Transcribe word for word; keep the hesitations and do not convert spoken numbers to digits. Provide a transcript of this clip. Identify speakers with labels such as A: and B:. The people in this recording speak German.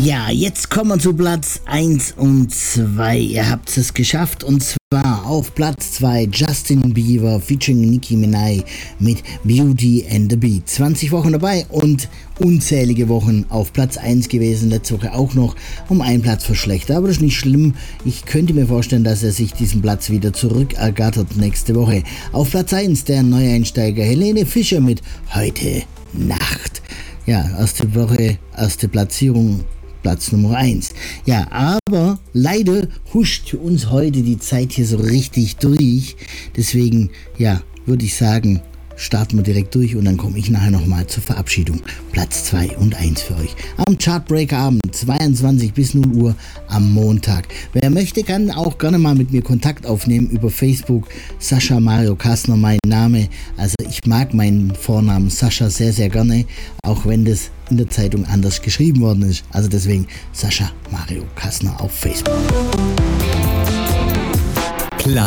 A: Ja, jetzt kommen wir zu Platz eins und zwei. Ihr habt es geschafft und zwar auf Platz zwei Justin Bieber featuring Nicki Minaj mit Beauty and the Beat. zwanzig Wochen dabei und unzählige Wochen auf Platz eins gewesen. Letzte Woche auch noch um einen Platz verschlechtert, aber das ist nicht schlimm. Ich könnte mir vorstellen, dass er sich diesen Platz wieder zurückergattert nächste Woche. Auf Platz eins der Neueinsteiger Helene Fischer mit Heute Nacht. Ja, erste Woche, erste Platzierung, Platz Nummer eins. Ja, aber leider huscht uns heute die Zeit hier so richtig durch. Deswegen, ja, würde ich sagen, starten wir direkt durch und dann komme ich nachher nochmal zur Verabschiedung. Platz zwei und eins für euch. Am Chartbreaker-Abend, zweiundzwanzig bis null Uhr am Montag. Wer möchte, kann auch gerne mal mit mir Kontakt aufnehmen über Facebook. Sascha Mario Kastner, mein Name. Also ich mag meinen Vornamen Sascha sehr, sehr gerne, auch wenn das in der Zeitung anders geschrieben worden ist. Also deswegen Sascha Mario Kastner auf Facebook.